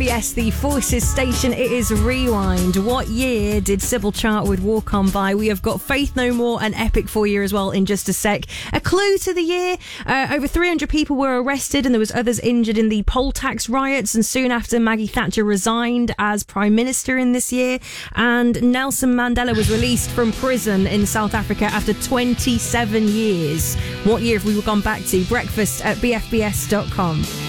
BFBS, the Forces station. It is Rewind. What year did Sybil chart with Walk On By? We have got Faith No More and Epic for you as well in just a sec. A clue to the year. Over 300 people were arrested and there was others injured in the poll tax riots, and soon after Maggie Thatcher resigned as Prime Minister in this year, and Nelson Mandela was released from prison in South Africa after 27 years. What year have we gone back to? Breakfast at bfbs.com.